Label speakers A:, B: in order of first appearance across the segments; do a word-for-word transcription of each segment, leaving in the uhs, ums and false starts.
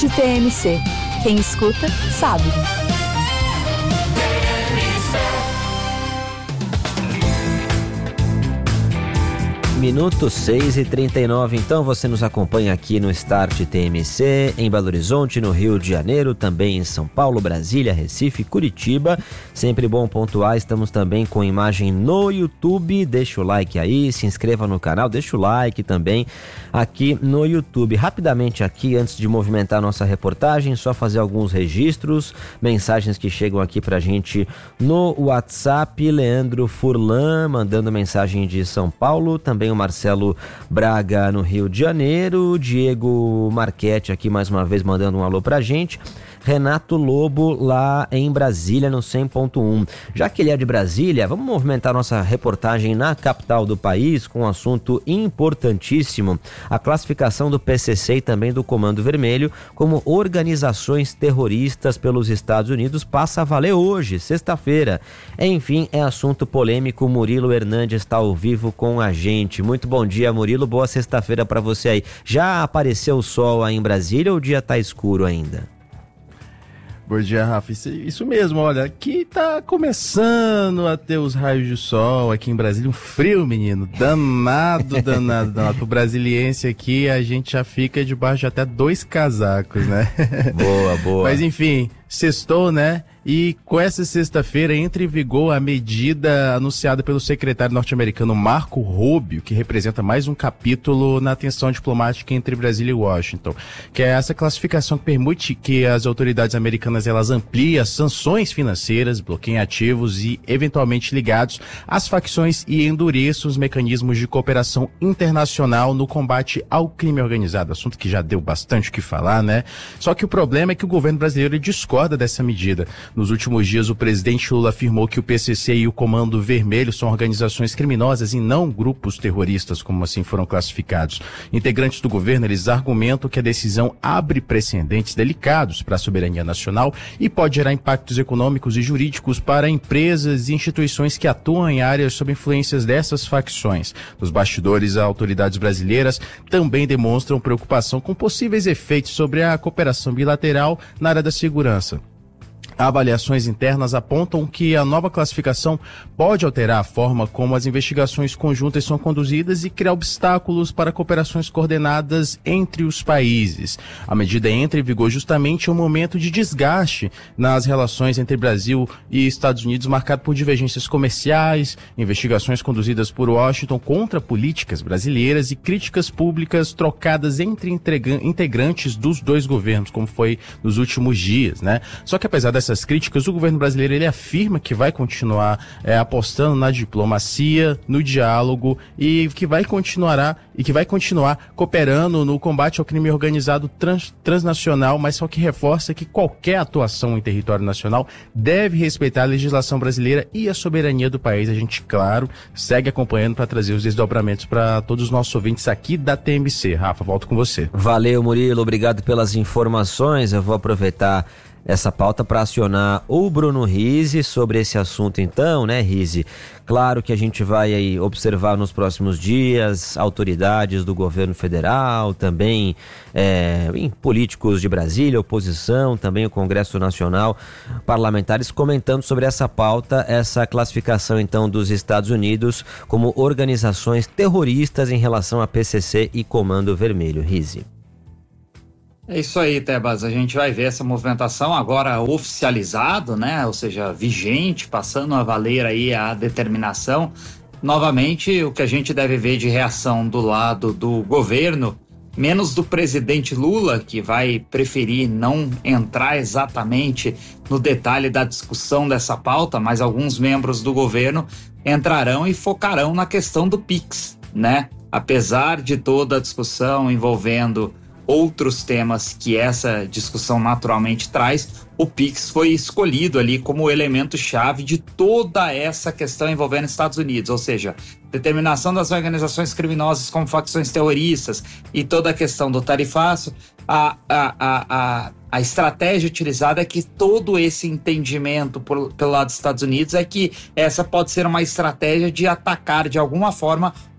A: T M C. Quem escuta, sabe.
B: Minuto seis e trinta e nove, então você nos acompanha aqui no Start T M C, em Belo Horizonte, no Rio de Janeiro, também em São Paulo, Brasília, Recife, Curitiba. Sempre bom pontuar, estamos também com imagem no YouTube. Deixa o like aí, se inscreva no canal, deixa o like também aqui no YouTube. Rapidamente aqui, antes de movimentar nossa reportagem, só fazer alguns registros, mensagens que chegam aqui pra gente no WhatsApp. Leandro Furlan mandando mensagem de São Paulo, também o Marcelo Braga no Rio de Janeiro, Diego Marchetti aqui mais uma vez mandando um alô pra gente, Renato Lobo lá em Brasília no cem ponto um. Já que ele é de Brasília, vamos movimentar nossa reportagem na capital do país com um assunto importantíssimo: a classificação do P C C e também do Comando Vermelho como organizações terroristas pelos Estados Unidos passa a valer hoje, sexta-feira. Enfim, é assunto polêmico. Murilo Hernandes está ao vivo com a gente. Muito bom dia, Murilo, boa sexta-feira para você aí. Já apareceu o sol aí em Brasília ou o dia tá escuro ainda?
C: Bom dia, Rafa. Isso, isso mesmo, olha, aqui tá começando a ter os raios de sol aqui em Brasília, um frio, menino, danado, danado, danado. Pro brasiliense aqui, a gente já fica debaixo de até dois casacos, né?
B: Boa, boa.
C: Mas enfim, sextou, né? E com essa sexta-feira entra em vigor a medida anunciada pelo secretário norte-americano Marco Rubio, que representa mais um capítulo na tensão diplomática entre Brasília e Washington, que é essa classificação que permite que as autoridades americanas elas ampliem as sanções financeiras, bloqueiem ativos e eventualmente ligados às facções e endureçam os mecanismos de cooperação internacional no combate ao crime organizado, assunto que já deu bastante o que falar, né? Só que o problema é que o governo brasileiro discorda dessa medida. Nos últimos dias, o presidente Lula afirmou que o P C C e o Comando Vermelho são organizações criminosas e não grupos terroristas, como assim foram classificados. Integrantes do governo, eles argumentam que a decisão abre precedentes delicados para a soberania nacional e pode gerar impactos econômicos e jurídicos para empresas e instituições que atuam em áreas sob influências dessas facções. Nos bastidores, as autoridades brasileiras também demonstram preocupação com possíveis efeitos sobre a cooperação bilateral na área da segurança. Avaliações internas apontam que a nova classificação pode alterar a forma como as investigações conjuntas são conduzidas e criar obstáculos para cooperações coordenadas entre os países. A medida entra em vigor justamente em um momento de desgaste nas relações entre Brasil e Estados Unidos, marcado por divergências comerciais, investigações conduzidas por Washington contra políticas brasileiras e críticas públicas trocadas entre integrantes dos dois governos, como foi nos últimos dias, né? Só que apesar dessas críticas, o governo brasileiro ele afirma que vai continuar é, apostando na diplomacia, no diálogo e que vai continuará e que vai continuar cooperando no combate ao crime organizado trans, transnacional, mas só que reforça que qualquer atuação em território nacional deve respeitar a legislação brasileira e a soberania do país. A gente, claro, segue acompanhando para trazer os desdobramentos para todos os nossos ouvintes aqui da T M C. Rafa, volto com você.
B: Valeu, Murilo, obrigado pelas informações. Eu vou aproveitar essa pauta para acionar o Bruno Rizzi sobre esse assunto então, né, Rizzi? Claro que a gente vai aí observar nos próximos dias autoridades do governo federal, também é, em políticos de Brasília, oposição, também o Congresso Nacional, parlamentares comentando sobre essa pauta, essa classificação então dos Estados Unidos como organizações terroristas em relação a P C C e Comando Vermelho. Rizzi.
D: É isso aí, Tebas, a gente vai ver essa movimentação agora oficializado, né, ou seja, vigente, passando a valer aí a determinação. Novamente, o que a gente deve ver de reação do lado do governo, menos do presidente Lula, que vai preferir não entrar exatamente no detalhe da discussão dessa pauta, mas alguns membros do governo entrarão e focarão na questão do Pix, né? Apesar de toda a discussão envolvendo outros temas que essa discussão naturalmente traz, o Pix foi escolhido ali como elemento-chave de toda essa questão envolvendo Estados Unidos, ou seja, determinação das organizações criminosas como facções terroristas e toda a questão do tarifaço. A, a, a, a, a estratégia utilizada é que todo esse entendimento por, pelo lado dos Estados Unidos é que essa pode ser uma estratégia de atacar de alguma forma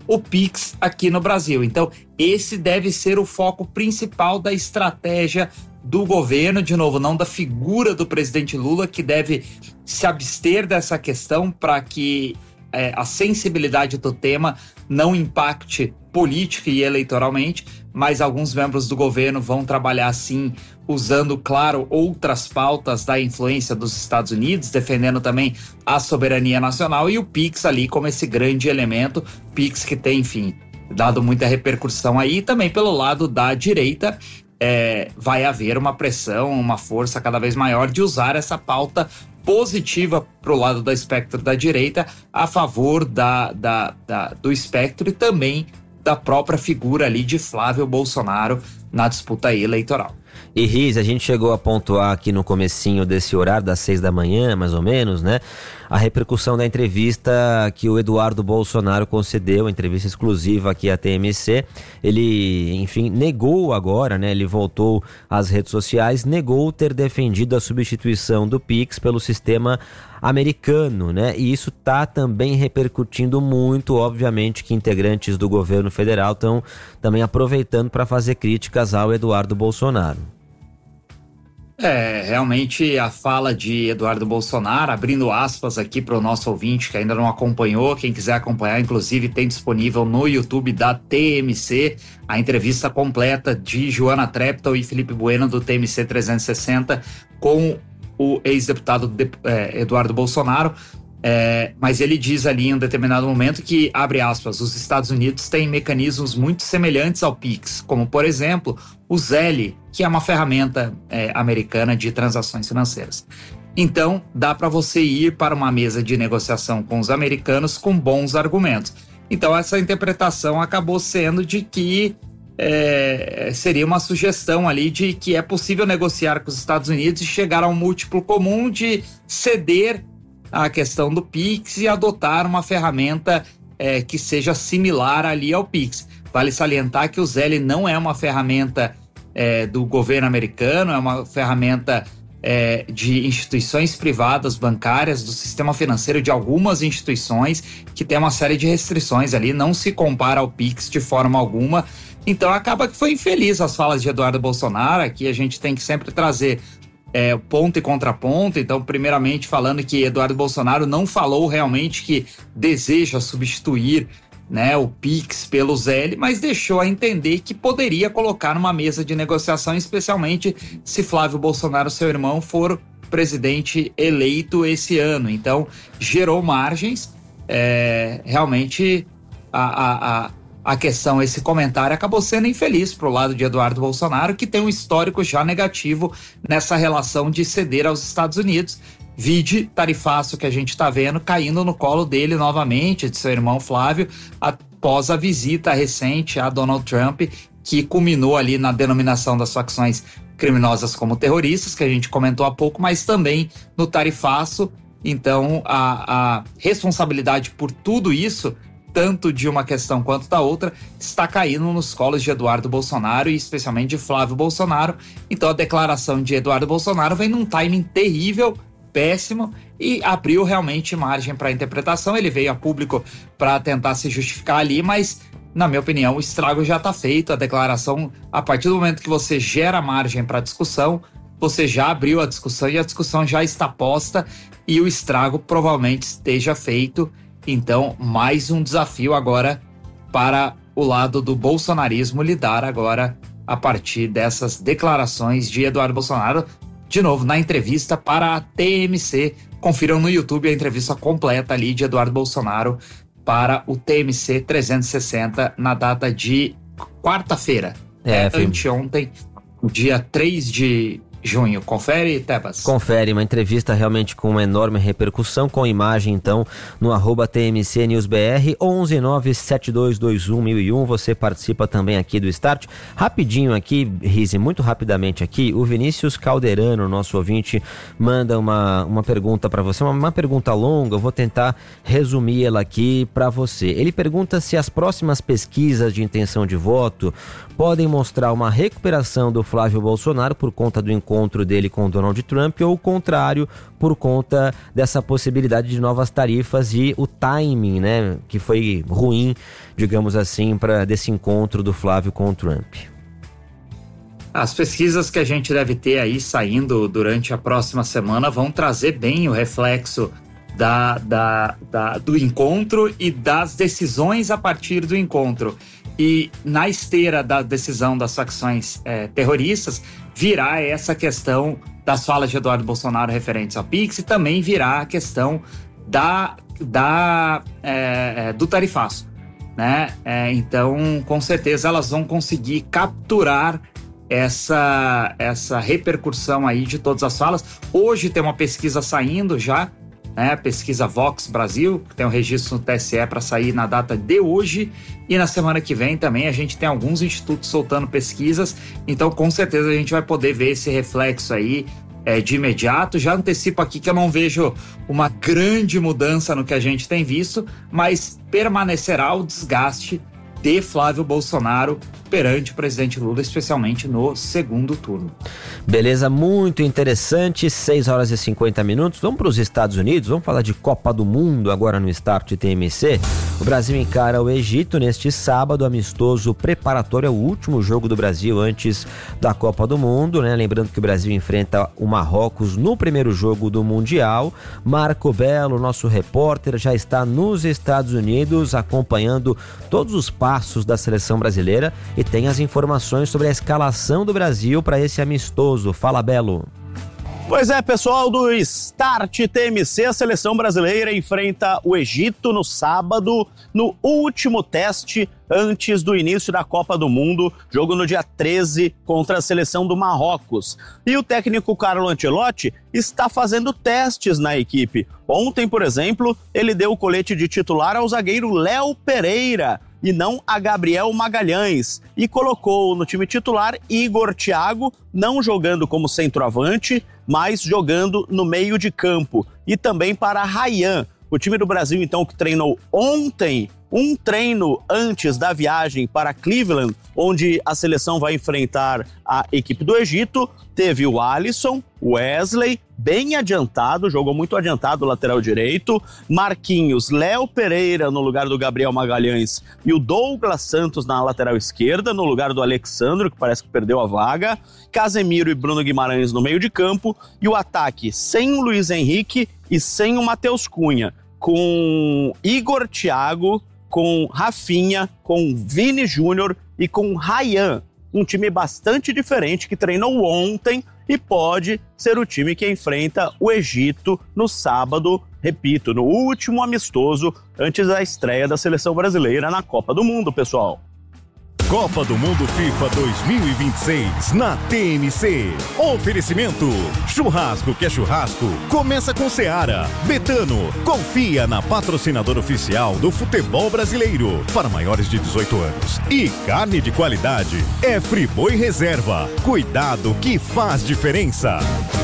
D: o Pix aqui no Brasil. Então, esse deve ser o foco principal da estratégia do governo, de novo, não da figura do presidente Lula, que deve se abster dessa questão para que é, a sensibilidade do tema não impacte política e eleitoralmente, mas alguns membros do governo vão trabalhar sim, usando, claro, outras pautas da influência dos Estados Unidos, defendendo também a soberania nacional, e o Pix ali como esse grande elemento, Pix que tem, enfim, dado muita repercussão aí, também pelo lado da direita. É, vai haver uma pressão, uma força cada vez maior de usar essa pauta positiva para o lado do espectro da direita a favor da, da, da, do espectro e também da própria figura ali de Flávio Bolsonaro na disputa eleitoral.
B: E Riz, a gente chegou a pontuar aqui no comecinho desse horário, das seis da manhã, mais ou menos, né? A repercussão da entrevista que o Eduardo Bolsonaro concedeu, entrevista exclusiva aqui à T M C. Ele, enfim, negou agora, né? Ele voltou às redes sociais, negou ter defendido a substituição do Pix pelo sistema americano, né? E isso tá também repercutindo muito, obviamente, que integrantes do governo federal estão também aproveitando para fazer críticas ao Eduardo Bolsonaro.
D: É, realmente a fala de Eduardo Bolsonaro, abrindo aspas aqui para o nosso ouvinte que ainda não acompanhou, quem quiser acompanhar, inclusive tem disponível no YouTube da T M C a entrevista completa de Joana Treptow e Felipe Bueno do T M C trezentos e sessenta com o ex-deputado de, é, Eduardo Bolsonaro. É, mas ele diz ali em um determinado momento que, abre aspas, os Estados Unidos têm mecanismos muito semelhantes ao Pix, como, por exemplo, o Zelle, que é uma ferramenta é, americana de transações financeiras. Então, dá para você ir para uma mesa de negociação com os americanos com bons argumentos. Então, essa interpretação acabou sendo de que é, seria uma sugestão ali de que é possível negociar com os Estados Unidos e chegar a um múltiplo comum de ceder a questão do Pix e adotar uma ferramenta é, que seja similar ali ao Pix. Vale salientar que o Zelle não é uma ferramenta é, do governo americano, é uma ferramenta é, de instituições privadas bancárias, do sistema financeiro de algumas instituições, que tem uma série de restrições ali, não se compara ao Pix de forma alguma. Então acaba que foi infeliz as falas de Eduardo Bolsonaro. Aqui a gente tem que sempre trazer É, ponto e contraponto. Então, primeiramente falando que Eduardo Bolsonaro não falou realmente que deseja substituir, né, o Pix pelo Zelle, mas deixou a entender que poderia colocar numa mesa de negociação, especialmente se Flávio Bolsonaro, seu irmão, for presidente eleito esse ano. Então, gerou margens. É, realmente a, a, a A questão, esse comentário acabou sendo infeliz para o lado de Eduardo Bolsonaro, que tem um histórico já negativo nessa relação de ceder aos Estados Unidos. Vide tarifaço que a gente está vendo caindo no colo dele novamente, de seu irmão Flávio, após a visita recente a Donald Trump, que culminou ali na denominação das facções criminosas como terroristas, que a gente comentou há pouco, mas também no tarifaço. Então, a, a responsabilidade por tudo isso, tanto de uma questão quanto da outra, está caindo nos colos de Eduardo Bolsonaro e especialmente de Flávio Bolsonaro. Então a declaração de Eduardo Bolsonaro vem num timing terrível, péssimo, e abriu realmente margem para interpretação. Ele veio a público para tentar se justificar ali, mas na minha opinião o estrago já está feito. A declaração, a partir do momento que você gera margem para discussão, você já abriu a discussão e a discussão já está posta e o estrago provavelmente esteja feito. Então, mais um desafio agora para o lado do bolsonarismo lidar agora a partir dessas declarações de Eduardo Bolsonaro. De novo, na entrevista para a T M C. Confiram no YouTube a entrevista completa ali de Eduardo Bolsonaro para o T M C trezentos e sessenta na data de quarta-feira. É, é anteontem, dia três de junho. Confere, Tebas?
B: Confere, uma entrevista realmente com uma enorme repercussão, com imagem então no arroba T M C News B R, onze nove sete dois dois um mil e um. Você participa também aqui do Start. Rapidinho aqui, Rize, muito rapidamente aqui, o Vinícius Calderano, nosso ouvinte, manda uma, uma pergunta para você, uma, uma pergunta longa, eu vou tentar resumir ela aqui para você. Ele pergunta se as próximas pesquisas de intenção de voto podem mostrar uma recuperação do Flávio Bolsonaro por conta do encontro encontro dele com o Donald Trump, ou o contrário, por conta dessa possibilidade de novas tarifas e o timing, né, que foi ruim, digamos assim, para desse encontro do Flávio com o Trump.
D: As pesquisas que a gente deve ter aí saindo durante a próxima semana vão trazer bem o reflexo da, da, da, do encontro e das decisões a partir do encontro. E na esteira da decisão das facções é, terroristas, virá essa questão das falas de Eduardo Bolsonaro referentes ao Pix, e também virá a questão da, da, é, do tarifaço, né? É, então, com certeza, elas vão conseguir capturar essa, essa repercussão aí de todas as falas. Hoje tem uma pesquisa saindo já, né? A pesquisa Vox Brasil, que tem um registro no T S E para sair na data de hoje, e na semana que vem também a gente tem alguns institutos soltando pesquisas, então com certeza a gente vai poder ver esse reflexo aí é, de imediato. Já antecipo aqui que eu não vejo uma grande mudança no que a gente tem visto, mas permanecerá o desgaste de Flávio Bolsonaro perante o presidente Lula, especialmente no segundo turno.
B: Beleza, muito interessante, seis horas e cinquenta minutos. Vamos para os Estados Unidos, vamos falar de Copa do Mundo agora no Start T M C. O Brasil encara o Egito neste sábado, amistoso preparatório, é o último jogo do Brasil antes da Copa do Mundo, né? Lembrando que o Brasil enfrenta o Marrocos no primeiro jogo do Mundial. Marco Belo, nosso repórter, já está nos Estados Unidos acompanhando todos os passos da seleção brasileira e tem as informações sobre a escalação do Brasil para esse amistoso. Fala, Belo.
E: Pois é, pessoal do Start T M C, a seleção brasileira enfrenta o Egito no sábado, no último teste antes do início da Copa do Mundo, jogo no dia treze contra a seleção do Marrocos. E o técnico Carlo Ancelotti está fazendo testes na equipe. Ontem, por exemplo, ele deu o colete de titular ao zagueiro Léo Pereira e não a Gabriel Magalhães, e colocou no time titular Igor Thiago, não jogando como centroavante, mas jogando no meio de campo, e também para Ryan. O time do Brasil, então, que treinou ontem, um treino antes da viagem para Cleveland, onde a seleção vai enfrentar a equipe do Egito, teve o Alisson, Wesley, bem adiantado, jogou muito adiantado o lateral direito, Marquinhos, Léo Pereira no lugar do Gabriel Magalhães e o Douglas Santos na lateral esquerda, no lugar do Alexandro, que parece que perdeu a vaga, Casemiro e Bruno Guimarães no meio de campo, e o ataque sem o Luiz Henrique e sem o Matheus Cunha, com Igor Thiago, com Rafinha, com Vini Júnior e com Ryan. Um time bastante diferente que treinou ontem e pode ser o time que enfrenta o Egito no sábado, repito, no último amistoso antes da estreia da seleção brasileira na Copa do Mundo, pessoal.
F: Copa do Mundo FIFA dois mil e vinte e seis na T M C. Oferecimento: churrasco que é churrasco, começa com Seara. Betano, confia na patrocinadora oficial do futebol brasileiro para maiores de dezoito anos. E carne de qualidade é Friboi Reserva. Cuidado que faz diferença.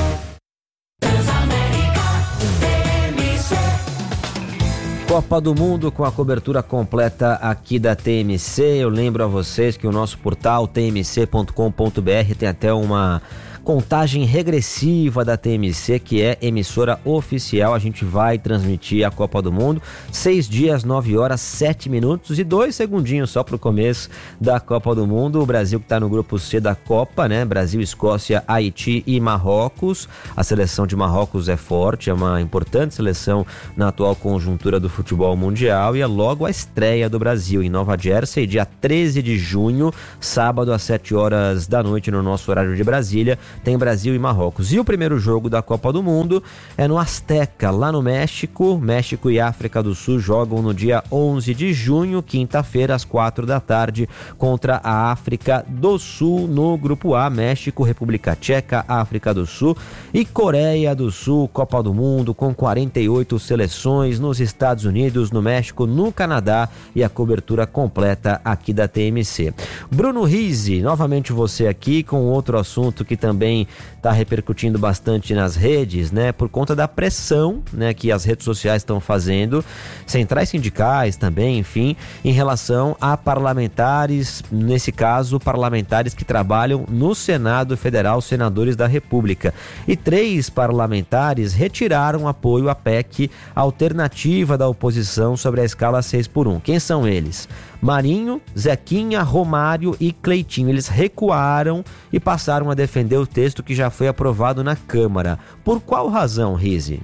B: Copa do Mundo com a cobertura completa aqui da T M C. Eu lembro a vocês que o nosso portal t m c ponto com ponto b r tem até uma contagem regressiva da T M C, que é emissora oficial. A gente vai transmitir a Copa do Mundo, seis dias, nove horas, sete minutos e dois segundinhos só para o começo da Copa do Mundo. O Brasil que está no grupo C da Copa, né? Brasil, Escócia, Haiti e Marrocos. A seleção de Marrocos é forte, é uma importante seleção na atual conjuntura do futebol mundial, e é logo a estreia do Brasil em Nova Jersey, dia treze de junho, sábado às sete horas da noite no nosso horário de Brasília. Tem Brasil e Marrocos. E o primeiro jogo da Copa do Mundo é no Azteca, lá no México. México e África do Sul jogam no dia onze de junho, quinta-feira, às quatro da tarde, contra a África do Sul no Grupo A. México, República Tcheca, África do Sul e Coreia do Sul. Copa do Mundo com quarenta e oito seleções nos Estados Unidos, no México, no Canadá, e a cobertura completa aqui da T M C. Bruno Rizzi, novamente você aqui com outro assunto que também também está repercutindo bastante nas redes, né, por conta da pressão, né, que as redes sociais estão fazendo, centrais sindicais também, enfim, em relação a parlamentares, nesse caso, parlamentares que trabalham no Senado Federal, senadores da República. E três parlamentares retiraram apoio à P E C alternativa da oposição sobre a escala seis por um. Quem são eles? Marinho, Zequinha, Romário e Cleitinho. Eles recuaram e passaram a defender o texto que já foi aprovado na Câmara. Por qual razão, Rizzi?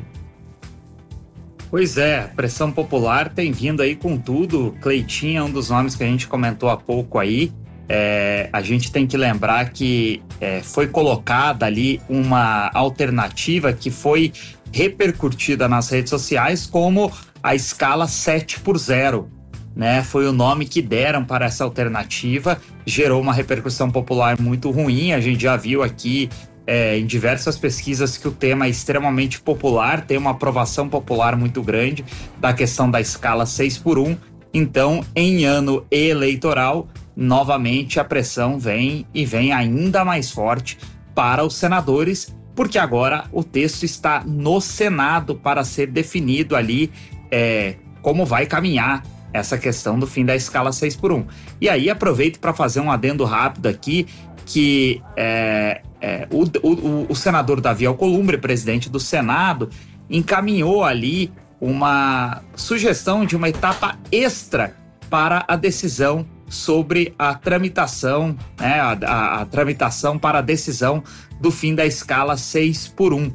D: Pois é, a pressão popular tem vindo aí com tudo. Cleitinho é um dos nomes que a gente comentou há pouco aí. É, a gente tem que lembrar que é, foi colocada ali uma alternativa que foi repercutida nas redes sociais como a escala sete por zero. Né, foi o nome que deram para essa alternativa, gerou uma repercussão popular muito ruim. A gente já viu aqui é, em diversas pesquisas que o tema é extremamente popular, tem uma aprovação popular muito grande da questão da escala seis por um. Então, em ano eleitoral, novamente a pressão vem e vem ainda mais forte para os senadores, porque agora o texto está no Senado para ser definido ali é, como vai caminhar essa questão do fim da escala seis por um. E aí aproveito para fazer um adendo rápido aqui, que é, é, o, o, o senador Davi Alcolumbre, presidente do Senado, encaminhou ali uma sugestão de uma etapa extra para a decisão sobre a tramitação, né, a, a, a tramitação para a decisão do fim da escala seis por um,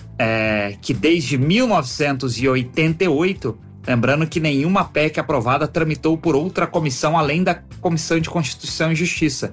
D: é, que desde mil novecentos e oitenta e oito, lembrando que nenhuma P E C aprovada tramitou por outra comissão além da Comissão de Constituição e Justiça.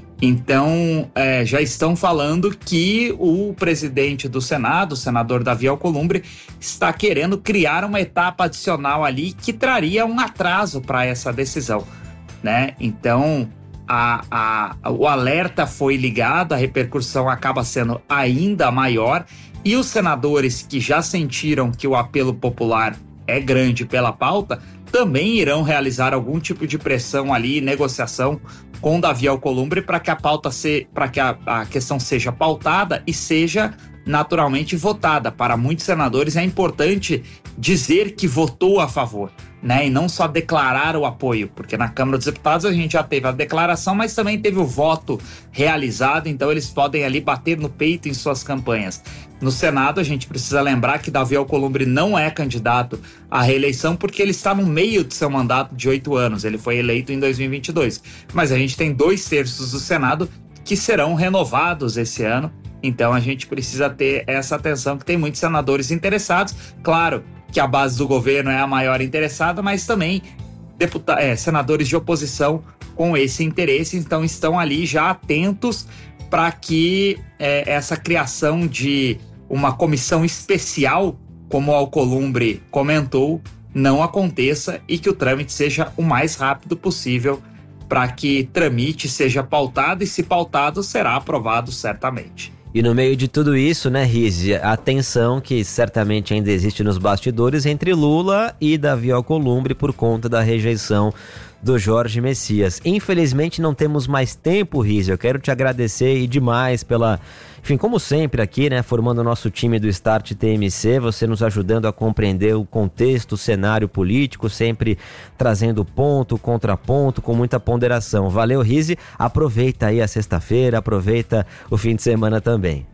D: Então, é, já estão falando que o presidente do Senado, o senador Davi Alcolumbre, está querendo criar uma etapa adicional ali que traria um atraso para essa decisão, né? Então, a, a, o alerta foi ligado, a repercussão acaba sendo ainda maior e os senadores que já sentiram que o apelo popular é grande pela pauta, também irão realizar algum tipo de pressão ali, negociação com Davi Alcolumbre para que a pauta se, para que a, a questão seja pautada e seja naturalmente votada. Para muitos senadores é importante dizer que votou a favor, né? E não só declarar o apoio, porque na Câmara dos Deputados a gente já teve a declaração, mas também teve o voto realizado, então eles podem ali bater no peito em suas campanhas. No Senado, a gente precisa lembrar que Davi Alcolumbre não é candidato à reeleição porque ele está no meio de seu mandato de oito anos. Ele foi eleito em dois mil e vinte e dois. Mas a gente tem dois terços do Senado que serão renovados esse ano. Então a gente precisa ter essa atenção que tem muitos senadores interessados. Claro que a base do governo é a maior interessada, mas também deputa- é, senadores de oposição com esse interesse. Então estão ali já atentos para que é, essa criação de uma comissão especial, como o Alcolumbre comentou, não aconteça e que o trâmite seja o mais rápido possível para que tramite, seja pautado e, se pautado, será aprovado certamente.
B: E no meio de tudo isso, né, Rizzi, a tensão que certamente ainda existe nos bastidores entre Lula e Davi Alcolumbre por conta da rejeição do Jorge Messias. Infelizmente não temos mais tempo, Rizzi. Eu quero te agradecer e demais pela, enfim, como sempre aqui, né, formando o nosso time do Start T M C, você nos ajudando a compreender o contexto, o cenário político, sempre trazendo ponto, contraponto, com muita ponderação. Valeu, Rizzi. Aproveita aí a sexta-feira, aproveita o fim de semana também.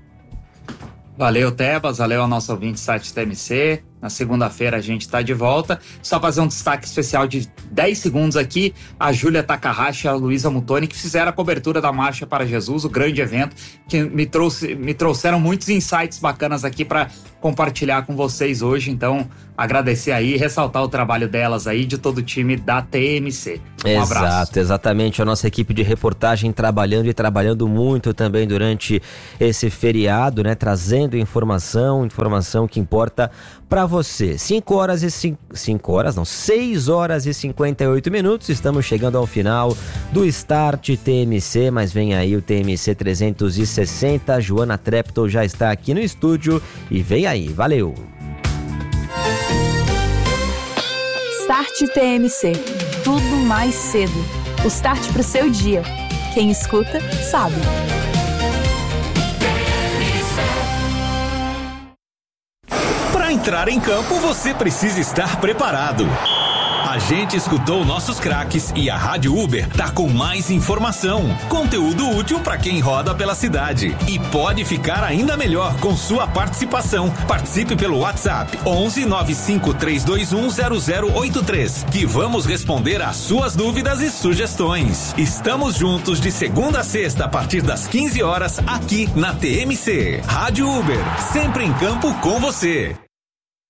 D: Valeu, Tebas, valeu ao nosso ouvinte Start T M C. Na segunda-feira a gente está de volta. Só fazer um destaque especial de dez segundos aqui. A Júlia Takahashi e a Luísa Mutoni, que fizeram a cobertura da Marcha para Jesus, o grande evento, que me, trouxe, me trouxeram muitos insights bacanas aqui para compartilhar com vocês hoje. Então, agradecer aí e ressaltar o trabalho delas aí, de todo o time da T M C. Um
B: Exato,
D: abraço.
B: Exatamente. A nossa equipe de reportagem trabalhando e trabalhando muito também durante esse feriado, né? Trazendo informação, informação que importa para você. cinco horas e cinco horas, não, seis horas e cinquenta e oito minutos. Estamos chegando ao final do Start T M C, mas vem aí o T M C trezentos e sessenta. A Joana Treptow já está aqui no estúdio e vem aí. Valeu!
A: Start T M C. Tudo mais cedo. O start pro seu dia. Quem escuta, sabe.
G: entrar em campo, você precisa estar preparado. A gente escutou nossos craques e a Rádio Uber tá com mais informação, conteúdo útil para quem roda pela cidade. E pode ficar ainda melhor com sua participação. Participe pelo WhatsApp onze nove cinco três dois um zero zero oito três, que vamos responder às suas dúvidas e sugestões. Estamos juntos de segunda a sexta a partir das quinze horas aqui na T M C. Rádio Uber, sempre em campo com você.